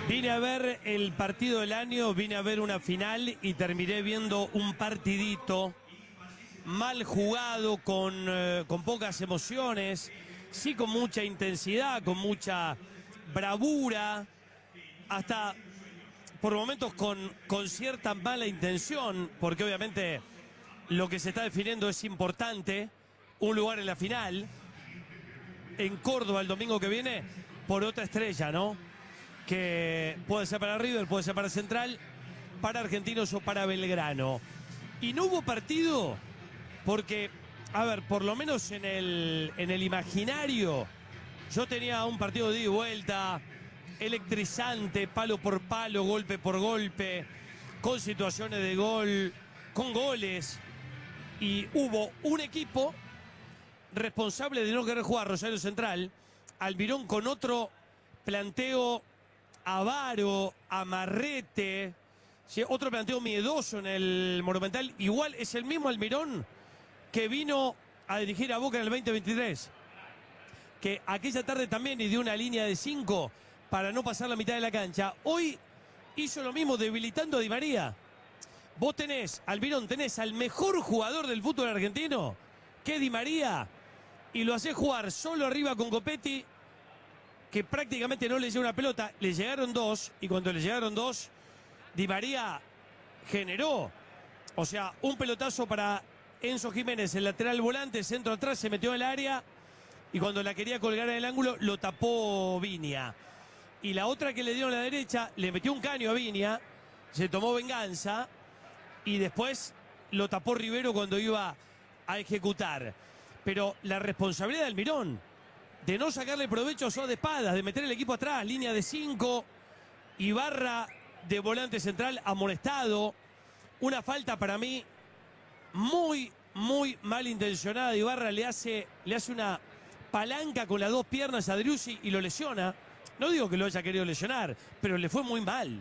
Vine a ver el partido del año, vine a ver una final y terminé viendo un partidito mal jugado, con pocas emociones, sí con mucha intensidad, con mucha bravura, hasta por momentos con cierta mala intención, porque obviamente lo que se está definiendo es importante, un lugar en la final, en Córdoba el domingo que viene, por otra estrella, ¿no? Que puede ser para River, puede ser para Central, para Argentinos o para Belgrano. Y no hubo partido porque, a ver, por lo menos en el imaginario, yo tenía un partido de ida y vuelta, electrizante, palo por palo, golpe por golpe, con situaciones de gol, con goles. Y hubo un equipo responsable de no querer jugar, Rosario Central, Almirón con otro planteo avaro, amarrete, ¿sí? Otro planteo miedoso en el Monumental. Igual es el mismo Almirón que vino a dirigir a Boca en el 2023, que aquella tarde también y dio una línea de 5 para no pasar la mitad de la cancha. Hoy hizo lo mismo debilitando a Di María. Vos tenés, Almirón, tenés al mejor jugador del fútbol argentino, que es Di María, y lo hacés jugar solo arriba con Copetti, que prácticamente no le llega una pelota. Le llegaron dos, y cuando le llegaron dos, Di María generó. O sea, un pelotazo para Enzo Jiménez, el lateral volante, centro atrás, se metió en el área, y cuando la quería colgar en el ángulo, lo tapó Viña. Y la otra que le dieron a la derecha, le metió un caño a Viña, se tomó venganza, y después lo tapó Rivero cuando iba a ejecutar. Pero la responsabilidad de Almirón, de no sacarle provecho a Soa de Espadas, de meter el equipo atrás, línea de 5, Ibarra de volante central amonestado, una falta para mí muy malintencionada de Ibarra, le hace una palanca con las dos piernas a Driussi y lo lesiona. No digo que lo haya querido lesionar, pero le fue muy mal,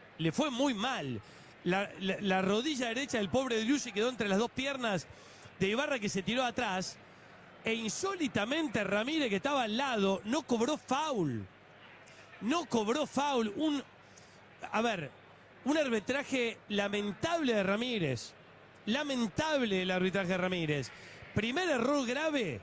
La rodilla derecha del pobre Driussi quedó entre las dos piernas de Ibarra, que se tiró atrás. E insólitamente Ramírez, que estaba al lado, no cobró foul. Un arbitraje lamentable de Ramírez. Lamentable el arbitraje de Ramírez. Primer error grave.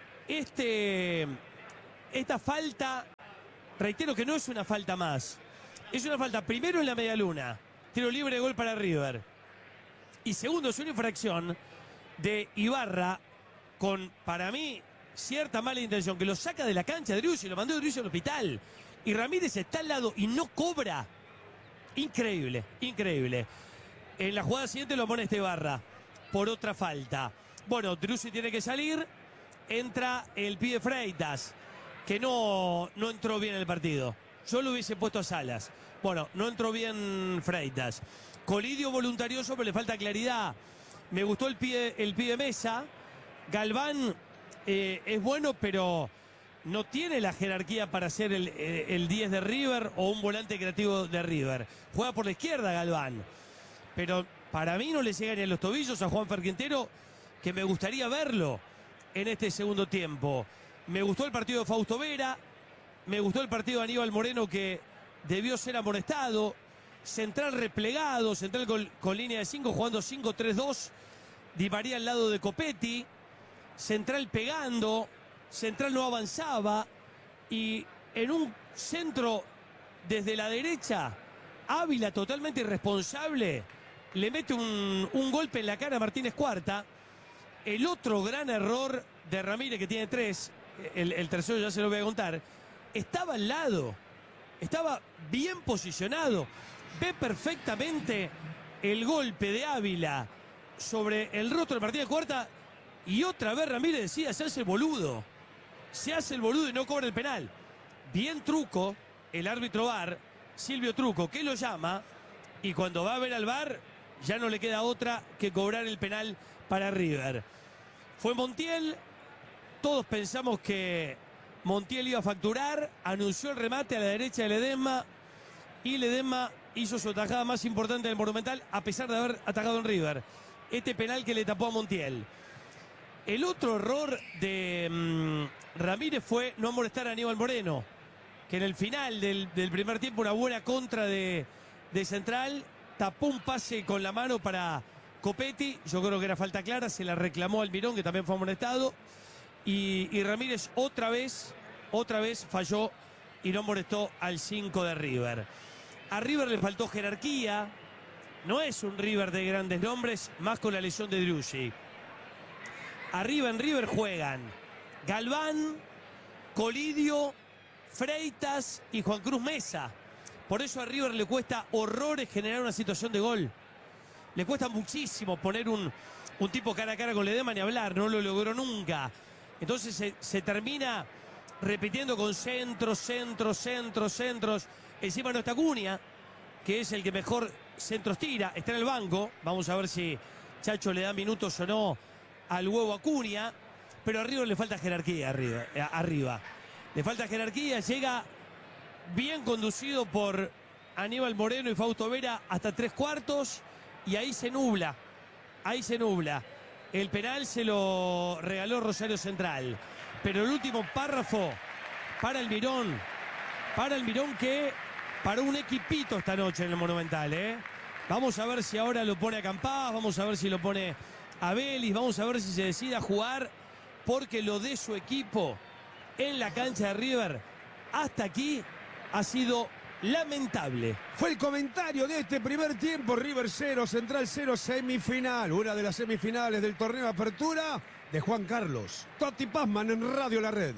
Esta falta, reitero que no es una falta más. Es una falta primero en la media luna. Tiro libre de gol para River. Y segundo, es una infracción de Ibarra con, para mí, cierta mala intención, que lo saca de la cancha de Driussi, lo mandó Driussi al hospital. Y Ramírez está al lado y no cobra. Increíble. En la jugada siguiente lo amonesta Ibarra por otra falta. Bueno, Driussi tiene que salir. Entra el pibe Freitas, que no entró bien en el partido. Yo lo hubiese puesto a Salas. Bueno, no entró bien Freitas. Colidio voluntarioso, pero le falta claridad. Me gustó el pibe Mesa. Galván es bueno, pero no tiene la jerarquía para ser el 10 de River o un volante creativo de River. Juega por la izquierda Galván, pero para mí no le llega ni a los tobillos a Juanfer Quintero, que me gustaría verlo en este segundo tiempo. Me gustó el partido de Fausto Vera, me gustó el partido de Aníbal Moreno, que debió ser amonestado. Central replegado, Central con línea de 5, jugando 5-3-2. Di María al lado de Copetti. Central pegando, Central no avanzaba, y en un centro desde la derecha, Ávila, totalmente irresponsable, le mete un golpe en la cara a Martínez Cuarta. El otro gran error de Ramírez, que tiene 3, el tercero ya se lo voy a contar, estaba al lado, estaba bien posicionado, ve perfectamente el golpe de Ávila sobre el rostro de Martínez Cuarta. Y otra vez Ramírez decía, se hace el boludo y no cobra el penal. Bien Truco, el árbitro VAR, Silvio Truco, que lo llama, y cuando va a ver al VAR, ya no le queda otra que cobrar el penal para River. Fue Montiel, todos pensamos que Montiel iba a facturar, anunció el remate a la derecha de Ledesma, y Ledesma hizo su atajada más importante del Monumental, a pesar de haber atajado en River. Este penal que le tapó a Montiel. El otro error de Ramírez fue no molestar a Aníbal Moreno, que en el final del primer tiempo una buena contra de Central, tapó un pase con la mano para Copetti, yo creo que era falta clara, se la reclamó Almirón, que también fue amonestado, y Ramírez otra vez falló y no molestó al 5 de River. A River le faltó jerarquía, no es un River de grandes nombres, más con la lesión de Driussi. Arriba en River juegan Galván, Colidio, Freitas y Juan Cruz Mesa. Por eso a River le cuesta horrores generar una situación de gol. Le cuesta muchísimo poner un tipo cara a cara con Ledesma, ni hablar, no lo logró nunca. Entonces se termina repitiendo con centros. Encima no está Acuña, que es el que mejor centros tira, está en el banco. Vamos a ver si Chacho le da minutos o no al huevo Acuña. Pero a River le falta jerarquía arriba. Le falta jerarquía, llega bien conducido por Aníbal Moreno y Fausto Vera hasta 3/4 y ahí se nubla. El penal se lo regaló Rosario Central. Pero el último párrafo para Almirón que paró un equipito esta noche en el Monumental, ¿eh? Vamos a ver si ahora lo pone a Campás, vamos a ver si lo pone a Vélez, vamos a ver si se decide a jugar, porque lo de su equipo en la cancha de River hasta aquí ha sido lamentable. Fue el comentario de este primer tiempo. River 0, Central 0, semifinal. Una de las semifinales del torneo de apertura de Juan Carlos Totti Pazman en Radio La Red.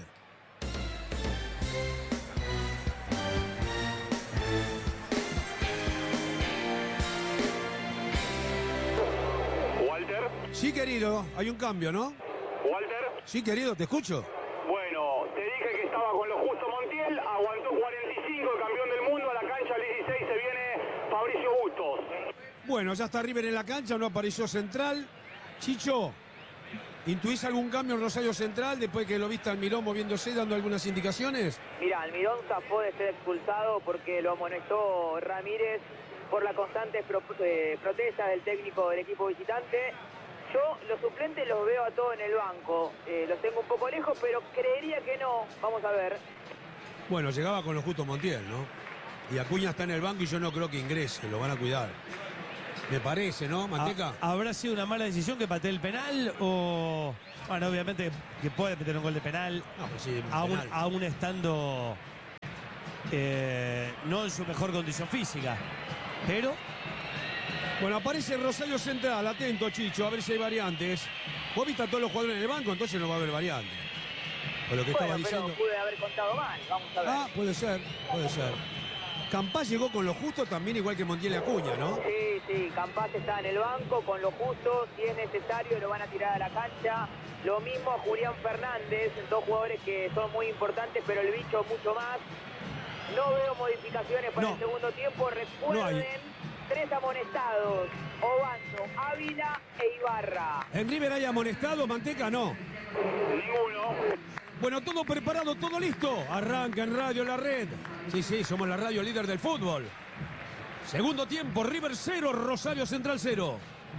Walter. Sí, querido, hay un cambio, ¿no? Walter. Sí, querido, te escucho. Bueno, te dije que estaba con lo justo Montiel, aguantó 45, campeón del mundo, a la cancha al 16 se viene Fabricio Bustos. Bueno, ya está River en la cancha, no apareció Central. Chicho, ¿intuís algún cambio en Rosario Central después que lo viste a Almirón moviéndose, dando algunas indicaciones? Mira, Almirón zafó de ser expulsado porque lo amonestó Ramírez por las constantes protestas del técnico del equipo visitante. Yo los suplentes los veo a todos en el banco, los tengo un poco lejos, pero creería que no. Vamos a ver. Bueno, llegaba con lo justo Montiel, ¿no? Y Acuña está en el banco y yo no creo que ingrese, lo van a cuidar. Me parece, ¿no, Manteca? ¿Habrá sido una mala decisión que patee el penal o...? Bueno, obviamente que puede meter un gol de penal, No, pues sí, aún estando no en su mejor condición física. Pero... Bueno, aparece Rosario Central, atento Chicho, a ver si hay variantes. Vos viste a todos los jugadores en el banco, entonces no va a haber variantes. Por lo que estaba diciendo. Pero pude haber contado mal, vamos a ver. Ah, puede ser. Campás llegó con lo justo también, igual que Montiel y Acuña, ¿no? Sí, Campás está en el banco con lo justo, si es necesario lo van a tirar a la cancha. Lo mismo a Julián Fernández, dos jugadores que son muy importantes, pero el bicho mucho más. No veo modificaciones para el segundo tiempo, recuerden, 3 amonestados, Obando, Ávila e Ibarra. ¿En River hay amonestado, Manteca? No. Ninguno. Bueno, todo preparado, todo listo. Arranca en Radio La Red. Sí, somos la radio líder del fútbol. Segundo tiempo, River 0, Rosario Central 0.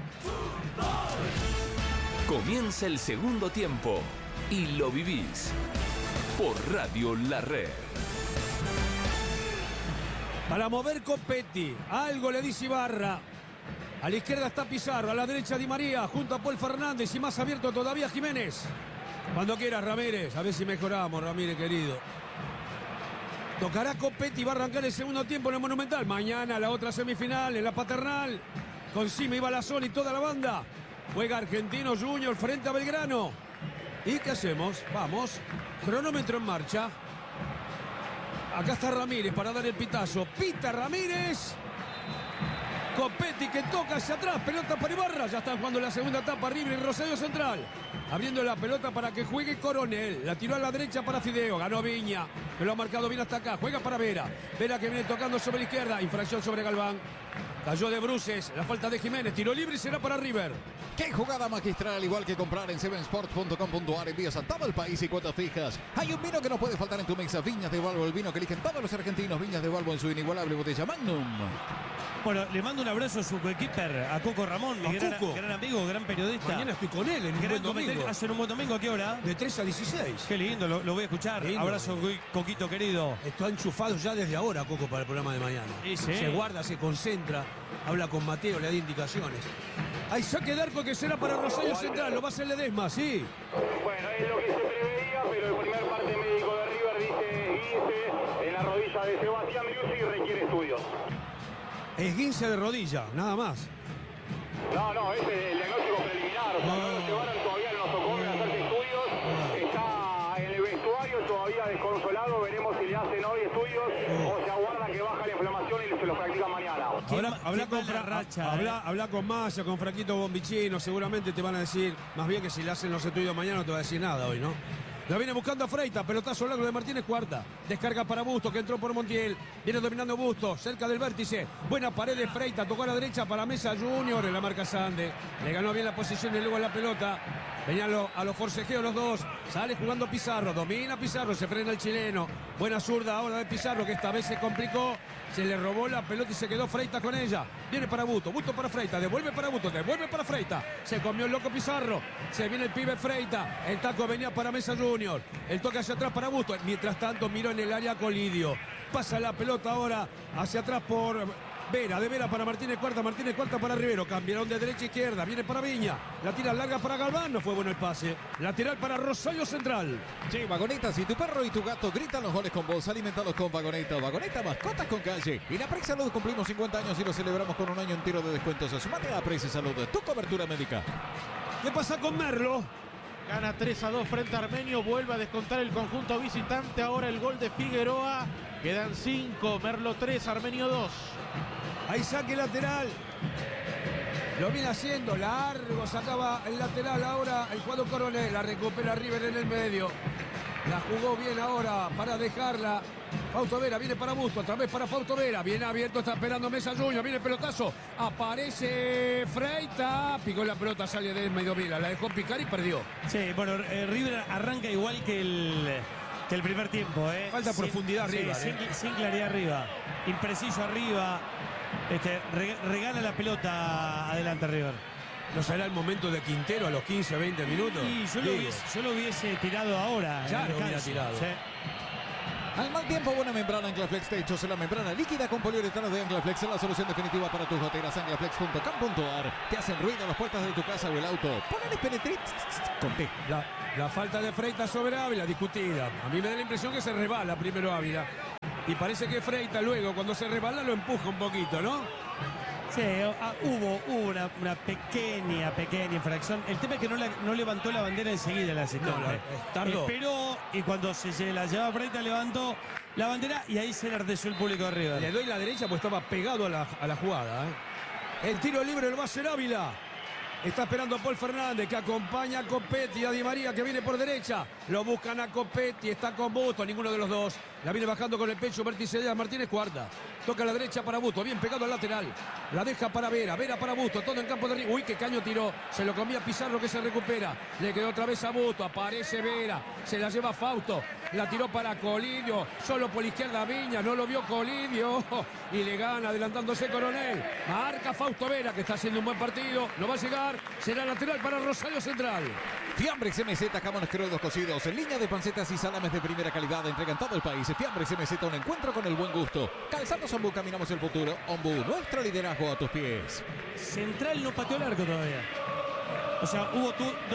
Comienza el segundo tiempo y lo vivís por Radio La Red. Para mover Copetti, algo le dice Ibarra. A la izquierda está Pizarro, a la derecha Di María, junto a Paul Fernández y más abierto todavía Jiménez. Cuando quieras, Ramírez, a ver si mejoramos, Ramírez querido. Tocará Copetti y va a arrancar el segundo tiempo en el Monumental. Mañana la otra semifinal en la Paternal, con Simi, Balazón y toda la banda. Juega Argentino Junior frente a Belgrano. ¿Y qué hacemos? Vamos, cronómetro en marcha. Acá está Ramírez para dar el pitazo. Pita Ramírez. Copetti que toca hacia atrás. Pelota para Ibarra. Ya están jugando la segunda etapa. River y Rosario Central. Abriendo la pelota para que juegue Coronel. La tiró a la derecha para Fideo. Ganó Viña, que lo ha marcado bien hasta acá. Juega para Vera. Vera que viene tocando sobre la izquierda. Infracción sobre Galván. Cayó de bruces. La falta de Jiménez. Tiro libre y será para River. ¡Qué jugada magistral! Igual que comprar en sevensports.com.ar, envías a todo el país y cuotas fijas. Hay un vino que no puede faltar en tu mesa. Viñas de Balbo, el vino que eligen todos los argentinos. Viñas de Balbo en su inigualable botella Magnum. Bueno, le mando un abrazo a su coequiper, a Coco Ramón, mi gran amigo, gran periodista. Mañana estoy con él en un buen domingo. ¿Hacen un buen domingo a qué hora? De 3 a 16. Qué lindo, lo voy a escuchar. Lindo. Abrazo con Coquito querido. Está enchufado ya desde ahora, Coco, para el programa de mañana. Sí. Se guarda, se concentra, habla con Mateo, le da indicaciones. Hay saque de arco que será para Rosario Central, lo va a hacer Ledesma, sí. Bueno, es lo que se preveía, pero el primer parte médico de River dice 15 en la rodilla de Sebastián Driussi y requiere estudios. Esguince de rodilla, nada más. No, ese es el diagnóstico preliminar. O sea, no lo llevaron todavía en los socorros a hacerse estudios. Está en el vestuario todavía desconsolado. Veremos si le hacen hoy estudios o se aguarda que baja la inflamación y se lo practican mañana. Habla con Massa, con Franquito Bombichino, seguramente te van a decir, más bien que si le hacen los estudios mañana no te va a decir nada hoy, ¿no? La viene buscando a Freita, pelotazo largo de Martínez Cuarta. Descarga para Busto, que entró por Montiel. Viene dominando Busto, cerca del vértice. Buena pared de Freita, tocó a la derecha para Mesa Junior en la marca Sande. Le ganó bien la posición y luego en la pelota. Venían a los forcejeos los dos. Sale jugando Pizarro, domina Pizarro, se frena el chileno. Buena zurda ahora de Pizarro, que esta vez se complicó. Se le robó la pelota y se quedó Freita con ella. Viene para Busto, Busto para Freita, devuelve para Busto, devuelve para Freita. Se comió el loco Pizarro. Se viene el pibe Freita. El taco venía para Mesa Junior. El toque hacia atrás para Busto. Mientras tanto miró en el área Colidio. Pasa la pelota ahora hacia atrás por Vera. De Vera para Martínez Cuarta para Rivero. Cambiaron de derecha a izquierda. Viene para Viña. La tira larga para Galván. No fue bueno el pase. Lateral para Rosario Central. Sí, Vagoneta, si tu perro y tu gato gritan los goles con vos, alimentados con Vagoneta. Vagoneta, mascotas con calle. Y en Aprex Salud cumplimos 50 años y lo celebramos con un año entero de descuentos. Sumate a Aprex Salud, tu cobertura médica. ¿Qué pasa con Merlo? Gana 3-2 frente a Armenio. Vuelve a descontar el conjunto visitante. Ahora el gol de Figueroa. Quedan 5. Merlo 3, Armenio 2. Ahí saque lateral. Lo viene haciendo. Largo. Sacaba el lateral ahora el jugador Coronel. La recupera River en el medio. La jugó bien ahora para dejarla. Fausto Vera viene para Busto, otra vez para Fausto Vera. Viene abierto, está esperando Mesa Junior. Viene el pelotazo. Aparece Freita. Picó la pelota, sale de medio Vila. La dejó picar y perdió. Sí, bueno, River arranca igual que el primer tiempo. Falta profundidad arriba. Sin claridad arriba. Impreciso arriba. Regala la pelota adelante River. ¿No será el momento de Quintero a los 15, 20 minutos? Y yo lo hubiese tirado ahora. Ya lo hubiera tirado. Sí. Al mal tiempo, buena membrana Anclaflex te echó la membrana líquida con poliuretano de Anclaflex es la solución definitiva para tus goteras. Anclaflex.com.ar. Te hacen ruido las puertas de tu casa o el auto. Ponele Penetrit con T. La falta de Freita sobre Ávila, discutida. A mí me da la impresión que se resbala primero Ávila. Y parece que Freita luego, cuando se resbala, lo empuja un poquito, ¿no? Sí, hubo una pequeña infracción. El tema es que no levantó la bandera enseguida el asistente. Tardó. Esperó y cuando se la llevaba Freita levantó la bandera y ahí se enardeció el público de River. Le doy la derecha pues estaba pegado a la jugada. El tiro libre lo va a hacer Ávila. Está esperando a Paul Fernández que acompaña a Copetti y a Di María que viene por derecha. Lo buscan a Copetti, está con Busto, ninguno de los dos. La viene bajando con el pecho, vértice de Martínez Cuarta. Toca a la derecha para Busto, bien pegado al lateral. La deja para Vera, Vera para Busto, todo en campo de arriba. Uy, qué caño tiró. Se lo comía Pizarro que se recupera. Le quedó otra vez a Busto, aparece Vera. Se la lleva Fausto. La tiró para Colidio. Solo por la izquierda Viña, no lo vio Colidio. Y le gana adelantándose Coronel. Marca Fausto Vera que está haciendo un buen partido. No va a llegar. Será lateral para Rosario Central. Fiambres MZ, jamones crudos cocidos, en línea de pancetas y salames de primera calidad, entregan todo el país. Fiambres MZ, un encuentro con el buen gusto. Calzados Ombú, caminamos el futuro. Ombú, nuestro liderazgo a tus pies. Central no pateó el arco todavía. O sea, hubo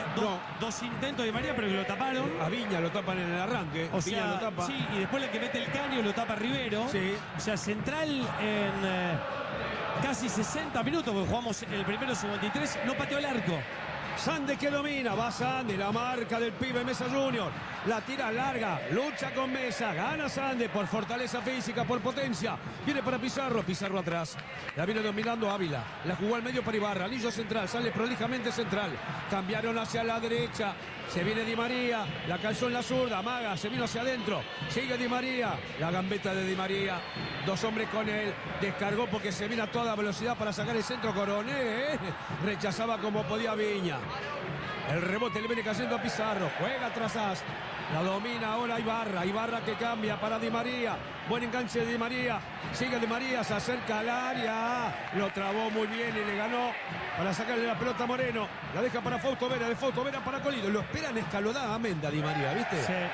dos intentos de María, pero que lo taparon. A Viña lo tapan en el arranque. O Viña sea, lo tapa. sí, y después el que mete el caño lo tapa Rivero. Sí. O sea, Central en casi 60 minutos, porque jugamos el primero 53, no pateó el arco. Sande que domina, va Sande, la marca del pibe Mesa Junior. La tira larga, lucha con Mesa, gana Sande por fortaleza física, por potencia. Viene para Pizarro, Pizarro atrás. La viene dominando Ávila, la jugó al medio para Ibarra, anillo central, sale prolijamente Central. Cambiaron hacia la derecha, se viene Di María, la calzó en la zurda, Maga, se vino hacia adentro. Sigue Di María, la gambeta de Di María. Dos hombres con él, descargó porque se viene a toda velocidad para sacar el centro Coronel. Rechazaba como podía Viña. El rebote le viene cayendo a Pizarro. Juega atrás. La domina ahora Ibarra. Ibarra que cambia para Di María. Buen enganche de Di María. Sigue Di María. Se acerca al área. Lo trabó muy bien y le ganó para sacarle la pelota a Moreno. La deja para Fausto Vera. De Fausto Vera para Colidio. Lo esperan escalonadamente a Di María, ¿viste? Sí.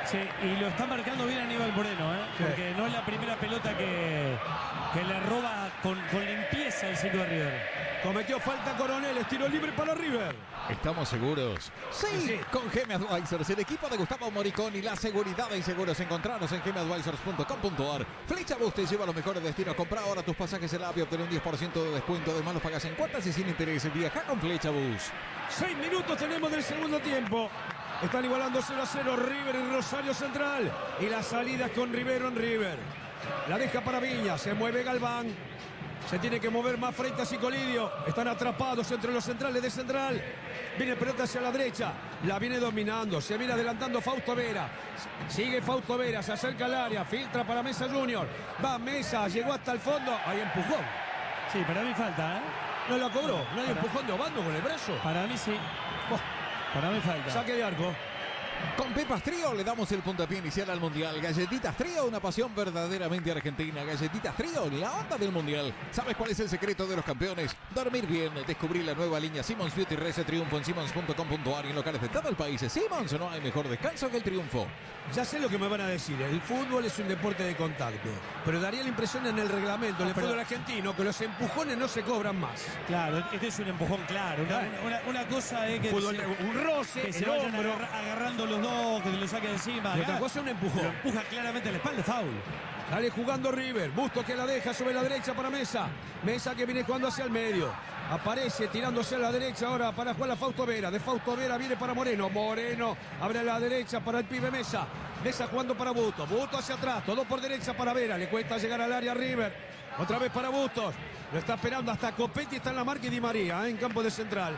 Sí, y lo está marcando bien Aníbal Moreno, Sí. porque no es la primera pelota que le roba con limpieza el 5 de River. Cometió falta Coronel, tiro libre para River. ¿Estamos seguros? Sí, con GM Advisors, el equipo de Gustavo Moriconi, la seguridad y seguros. Encontrarnos en gmadvisors.com.ar. Flecha Bus te lleva a los mejores destinos. Compra ahora tus pasajes en la app y obtén un 10% de descuento. Además los pagas en cuotas y sin interés. Viaja con Flecha Bus. 6 minutos tenemos del segundo tiempo. Están igualando 0-0 River y Rosario Central. Y la salida es con Rivero en River. La deja para Viña, se mueve Galván. Se tiene que mover más Freitas y Colidio. Están atrapados entre los centrales de Central. Viene pelota hacia la derecha. La viene dominando. Se viene adelantando Fausto Vera. Sigue Fausto Vera. Se acerca al área. Filtra para Mesa Junior. Va Mesa. Llegó hasta el fondo. Hay empujón. Sí, para mí falta, ¿eh? No la cobró. No hay empujón de Obando con el brazo. Para mí sí. Para mí falta. Saque de arco. Con Pepas Trío le damos el puntapié inicial al Mundial. Galletitas Trío, una pasión verdaderamente argentina. Galletitas Trío, la onda del Mundial. ¿Sabes cuál es el secreto de los campeones? Dormir bien. Descubrir la nueva línea Simmons Beauty Rese Triunfo en simmons.com.ar y en locales de todo el país. Simmons, no hay mejor descanso que el triunfo. Ya sé lo que me van a decir. El fútbol es un deporte de contacto. Pero daría la impresión en el reglamento del fútbol argentino que los empujones no se cobran más. Claro, este es un empujón claro. Una cosa es que Un roce, que se el vayan hombro. agarrando los dos, que lo saquen encima. Y otra Acá cosa es un empujón. lo empuja claramente a la espalda, foul. Sale jugando River. Busto que la deja sobre la derecha para Mesa. Mesa que viene jugando hacia el medio. Aparece tirándose a la derecha ahora para jugar a Fausto Vera. De Fausto Vera viene para Moreno. Moreno abre a la derecha para el pibe Mesa. Mesa jugando para Busto. Busto hacia atrás. Todo por derecha para Vera. Le cuesta llegar al área River. Otra vez para Bustos. Lo está esperando hasta Copetti. Está en la marca y Di María en campo de Central.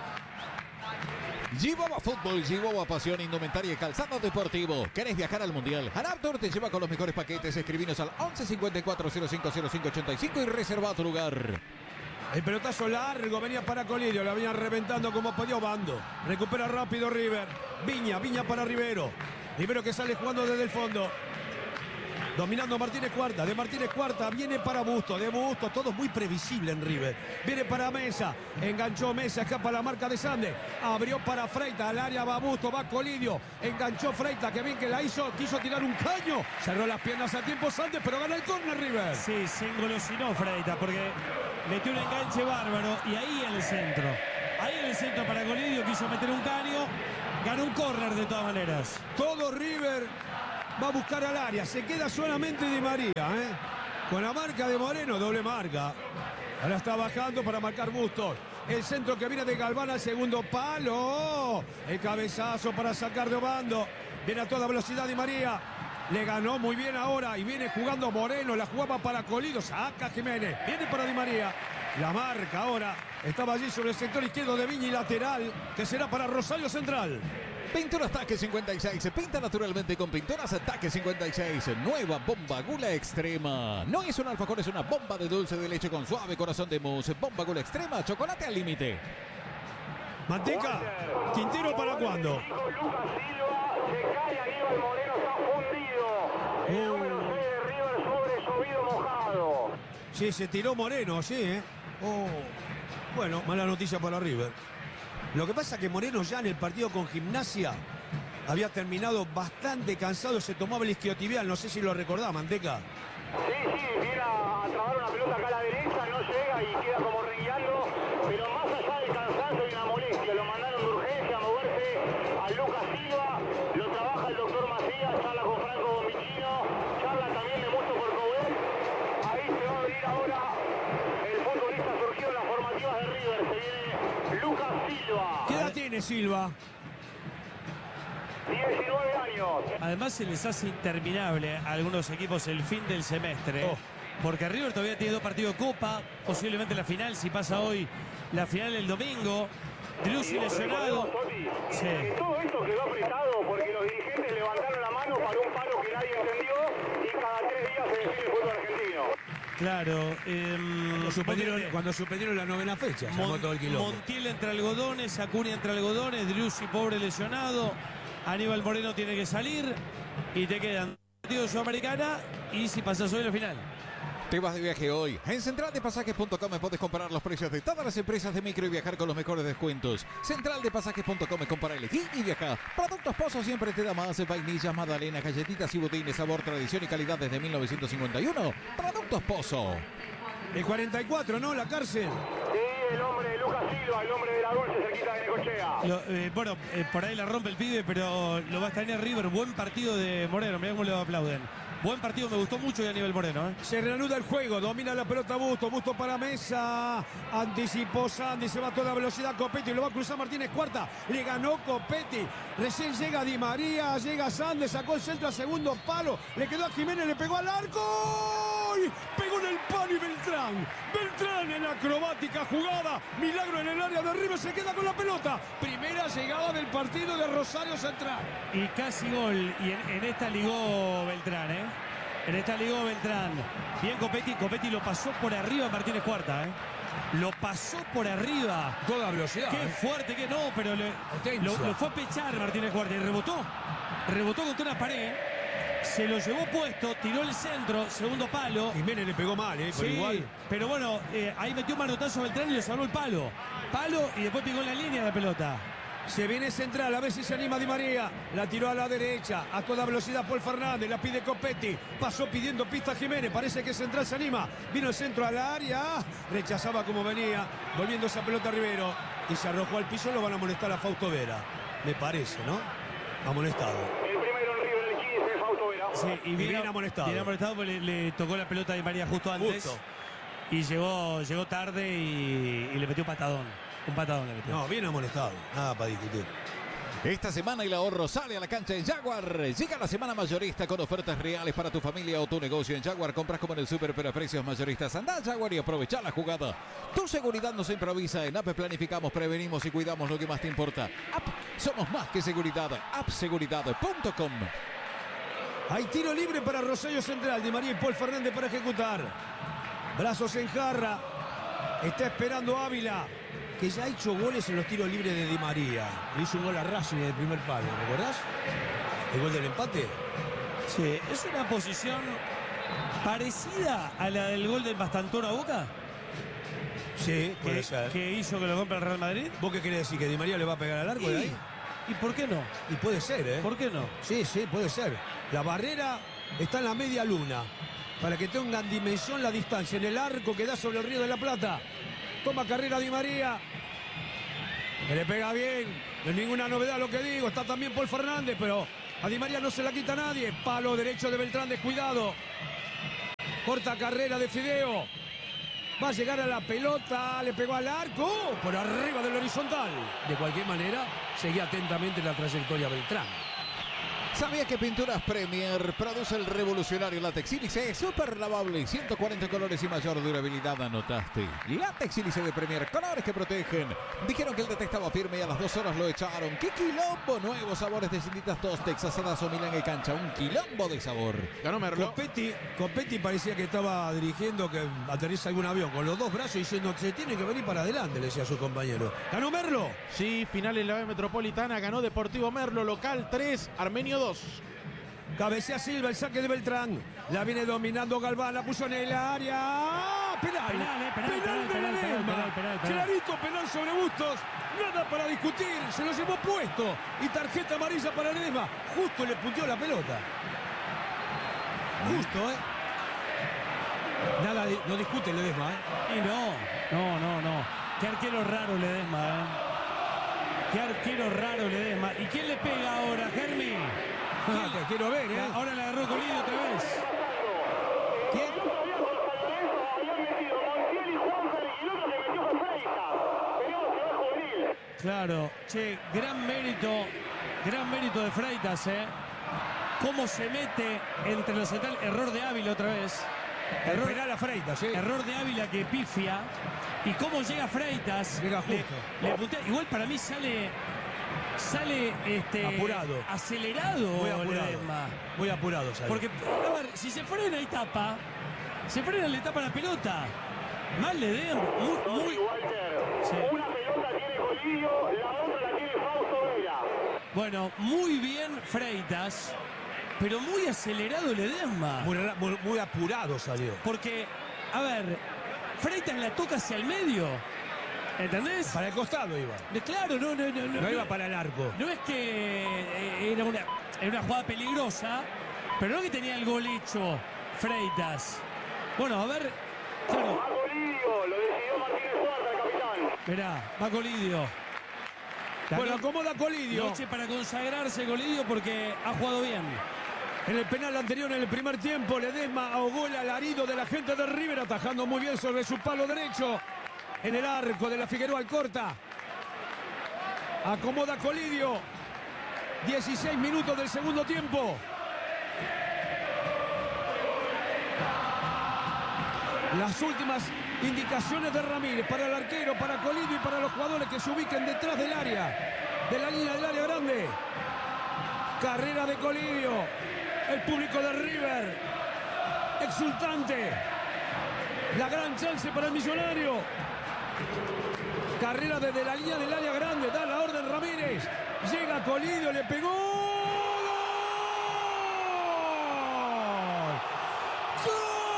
Chihuahua Fútbol, Chihuahua Pasión, Indumentaria y Calzado Deportivo. ¿Querés viajar al Mundial? Araptor te lleva con los mejores paquetes. Escribinos al 11 54 05 05 85 y reserva tu lugar. El pelotazo largo venía para Colidio. La venían reventando como podía Obando. Recupera rápido River. Viña para Rivero. Rivero que sale jugando desde el fondo. Dominando Martínez Cuarta. De Martínez Cuarta viene para Busto. De Busto. Todo muy previsible en River. Viene para Mesa. Enganchó Mesa. Escapa la marca de Sande. Abrió para Freita. Al área va Busto. Va Colidio. Enganchó Freita. Que bien que la hizo. Quiso tirar un caño. Cerró las piernas a tiempo Sande. Pero gana el córner River. Sí, se engolosinó Freita porque metió un enganche bárbaro y ahí en el centro. Ahí en el centro para Colidio quiso meter un caño. Ganó un córner de todas maneras. Todo River va a buscar al área. Se queda solamente Di María, con la marca de Moreno, doble marca. Ahora está bajando para marcar Bustos. El centro que viene de Galván al segundo palo. El cabezazo para sacar de Obando. Viene a toda velocidad Di María. Le ganó muy bien ahora y viene jugando Moreno. La jugaba para Colidio. Saca Jiménez. Viene para Di María. La marca ahora. Estaba allí sobre el sector izquierdo de Viña y lateral. Que será para Rosario Central. Pinturas Taque 56. Se pinta naturalmente con Pinturas Taque 56. Nueva bomba Gula Extrema. No es un alfajor, es una bomba de dulce de leche con suave corazón de mousse. Bomba Gula Extrema, chocolate al límite. Manteca. Quintero para cuándo. Lucas Silva, se cae Aníbal Moreno, está fundido. El número 6 de River sobre llovido mojado. Sí, se tiró Moreno, sí, Bueno, mala noticia para River. Lo que pasa es que Moreno ya en el partido con Gimnasia había terminado bastante cansado, se tomaba el isquiotibial, no sé si lo recordaba, Manteca. Sí, viene a trabar una pelota acá a la derecha, no llega y queda como rengueando, pero más allá del cansancio y una molestia, lo mandaron de urgencia a moverse a Lucas Silva, lo trabaja el doctor Macías, charla con Franco Bombicino, charla también de Musto Corcovet, ahí se va a abrir ahora el futbolista surgido en las formativas de River, se viene Lucas Silva. ¿Qué edad tiene Silva? 19 años. Además se les hace interminable a algunos equipos el fin del semestre. Oh. Porque River todavía tiene 2 partidos de Copa, posiblemente la final, si pasa hoy, la final el domingo. Driussi lesionado. Sí. Todo esto quedó apretado porque los dirigentes levantaron la mano para un paro que nadie entendió y cada 3 días se define el fútbol argentino. Claro. Cuando suspendieron la 9ª fecha, se armó todo el quilombo. Montiel entre algodones, Acuña entre algodones, Driussi pobre lesionado, Aníbal Moreno tiene que salir y te quedan partidos de Sudamericana y si pasas hoy la final. Te vas de viaje hoy. En centraldepasajes.com puedes comparar los precios de todas las empresas de micro y viajar con los mejores descuentos. Centraldepasajes.com, compara, elegí y viaja. Productos Pozo siempre te da más. Vainillas, magdalenas, galletitas y budines, sabor, tradición y calidad desde 1951. Productos Pozo. El 44, ¿no? La cárcel. Sí, el hombre de Lucas Silva, el hombre de la Dulce, cerquita de Necochea. Por ahí la rompe el pibe, pero lo va a extrañar River. Buen partido de Moreno, mirá cómo le aplauden. Buen partido, me gustó mucho y a nivel Moreno. Se reanuda el juego, domina la pelota Busto para Mesa. Anticipó Sandy, se va a toda velocidad Copetti, lo va a cruzar Martínez Cuarta. Le ganó Copetti. Recién llega Di María, llega Sandy, sacó el centro a segundo palo. Le quedó a Jiménez, le pegó al arco. ¡Y pegó en el palo y Beltrán! Beltrán en acrobática jugada. Milagro en el área de River, se queda con la pelota. Primera llegada del partido de Rosario Central. Y casi gol. Y en esta ligó Beltrán, En esta ligó Beltrán. Bien Copetti lo pasó por arriba Martínez Cuarta, Lo pasó por arriba. Toda velocidad. Qué fuerte que no, pero lo fue a pechar Martínez Cuarta y rebotó. Rebotó contra una pared. Se lo llevó puesto, tiró el centro, segundo palo. Jiménez le pegó mal, por sí, igual. Pero bueno, ahí metió un manotazo Beltrán y le salvó el palo. Palo y después pegó en la línea la pelota. Se viene Central, a ver si se anima Di María. La tiró a la derecha, a toda velocidad Paul Fernández, la pide Copetti. Pasó pidiendo pista Jiménez, parece que Central se anima. Vino el centro a la área, rechazaba como venía, volviendo esa pelota a Rivero. Y se arrojó al piso, lo van a amonestar a Fausto Vera. Me parece, ¿no? Amonestado. El primero en River, el 15, Fausto Vera. Sí, y bien amonestado. Bien amonestado porque le tocó la pelota a Di María justo antes. Justo. Y llegó tarde y le metió un patadón. Un patadón le metió. No, bien amonestado. Nada para discutir. Esta semana el ahorro sale a la cancha de Jaguar. Llega la semana mayorista con ofertas reales para tu familia o tu negocio. En Jaguar compras como en el súper, pero a precios mayoristas. Anda a Jaguar y aprovecha la jugada. Tu seguridad no se improvisa. En AP planificamos, prevenimos y cuidamos lo que más te importa. App, somos más que seguridad. Appseguridad.com. Hay tiro libre para Rosario Central. Di María y Paul Fernández para ejecutar. Brazos en jarra. Está esperando Ávila, que ya ha hecho goles en los tiros libres de Di María. Le hizo un gol a Racing en el primer palo, ¿recordás? El gol del empate. Sí, es una posición parecida a la del gol del Bastantón a Boca. Sí, puede ser. Que hizo que lo compre el Real Madrid. ¿Vos qué querés decir? ¿Que Di María le va a pegar al arco de ahí? ¿Y por qué no? Y puede ser, ¿eh? ¿Por qué no? Sí, puede ser. La barrera está en la media luna, para que tengan dimensión la distancia. En el arco que da sobre el Río de la Plata. Toma carrera Di María. Que le pega bien. No es ninguna novedad lo que digo. Está también Paul Fernández, pero a Di María no se la quita nadie. Palo derecho de Beltrán, descuidado. Corta carrera de Fideo. Va a llegar a la pelota. Le pegó al arco. Por arriba del horizontal. De cualquier manera, seguía atentamente la trayectoria Beltrán. ¿Sabía que Pinturas Premier produce el revolucionario látex sílice? Súper lavable, 140 colores y mayor durabilidad, anotaste. Látex sílice de Premier, colores que protegen. Dijeron que el DT estaba firme y a las 2 horas lo echaron. ¡Qué quilombo! Nuevos sabores de Cinditas Tostex, asadas o Milán y cancha. Un quilombo de sabor. Ganó Merlo. Copetti parecía que estaba dirigiendo que aterriza algún avión con los dos brazos diciendo se tiene que venir para adelante, le decía a su compañero. ¿Ganó Merlo? Sí, final en la B Metropolitana. Ganó Deportivo Merlo, local 3, Armenio 2. Cabecea Silva, el saque de Beltrán. La viene dominando Galván, la puso en el área. Penal de Ledesma. Clarito penal sobre Bustos. Nada para discutir, se lo llevó puesto. Y tarjeta amarilla para Ledesma. Justo le punteó la pelota. Justo, Nada, no discute Ledesma, Y no. Qué arquero raro Ledesma, Qué arquero raro Ledesma. ¿Y quién le pega ahora, Germi? Te quiero ver, Ahora la agarró Colini otra vez. ¿Quién? Claro, che, gran mérito de Freitas, Cómo se mete entre los centrales. Error de Ávila otra vez. Penal a Freitas, sí. Error de Ávila que pifia. Y cómo llega Freitas. Llega justo. Le puntea. Igual para mí sale apurado. Acelerado. Muy apurado sale. Porque, a ver, si se frena y tapa, le tapa la pelota. Mal le den. Muy. Sí. Una pelota tiene Colillo, la otra la tiene Fausto Vera. Bueno, muy bien Freitas. pero muy acelerado Ledesma. Muy apurado salió. Porque, a ver, Freitas la toca hacia el medio. ¿Entendés? Para el costado iba. Claro, No iba para el arco. No es que era una jugada peligrosa, pero no que tenía el gol hecho Freitas. Bueno, a ver, claro. Va Colidio, lo decidió Martínez Suárez, el capitán. Mirá, va Colidio. Bueno, acomoda Colidio. Noche para consagrarse Colidio porque ha jugado bien. En el penal anterior, en el primer tiempo, Ledesma ahogó el alarido de la gente de River, atajando muy bien sobre su palo derecho. En el arco de la Figueroa Alcorta. Acomoda Colidio. 16 minutos del segundo tiempo. Las últimas indicaciones de Ramírez para el arquero, para Colidio y para los jugadores que se ubiquen detrás del área, de la línea del área grande. Carrera de Colidio. El público de River exultante. La gran chance para el millonario. Carrera desde la línea del área grande. Da la orden Ramírez. Llega Colidio, le pegó. ¡Gol!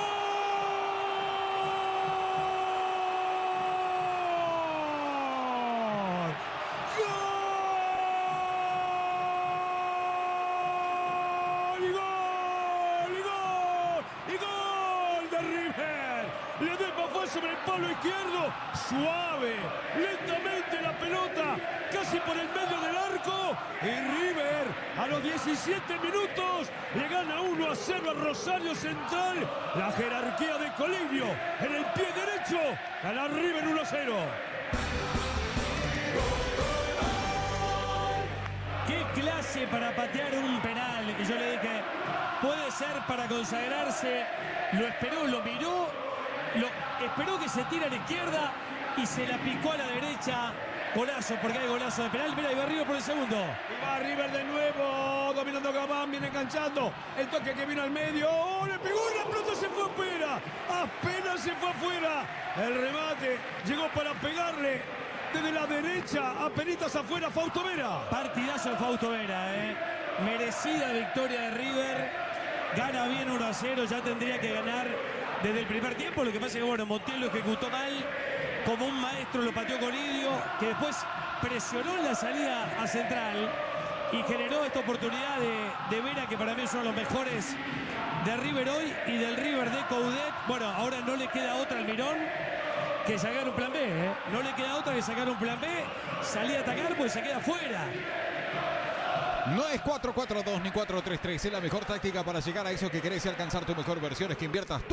Sobre el palo izquierdo, suave, lentamente la pelota, casi por el medio del arco, y River a los 17 minutos le gana 1-0 a Rosario Central. La jerarquía de Colidio en el pie derecho, gana River 1-0. Qué clase para patear un penal. Y yo le dije, puede ser para consagrarse. Lo esperó, lo miró. Esperó que se tire a la izquierda y se la picó a la derecha. Golazo, porque hay golazo de penal. Mira, y va River por el segundo. Y va River de nuevo, dominando Gabán, viene enganchando. El toque que vino al medio. ¡Oh, le pegó y la pelota se fue afuera! Apenas se fue afuera. El remate llegó para pegarle desde la derecha. Apenitas afuera, Fausto Vera. Partidazo de Fausto Vera, Merecida victoria de River. Gana bien 1-0, ya tendría que ganar desde el primer tiempo. Lo que pasa es que, bueno, Montiel lo ejecutó mal. Como un maestro lo pateó Colidio, que después presionó en la salida a Central y generó esta oportunidad de Vera, que para mí son los mejores de River hoy y del River de Coudet. Bueno, ahora no le queda otra al Mirón que sacar un plan B, No le queda otra que sacar un plan B, salir a atacar, pues se queda fuera. No es 4-4-2 ni 4-3-3. Es la mejor táctica para llegar a eso que querés y alcanzar tu mejor versión. Es que inviertas tú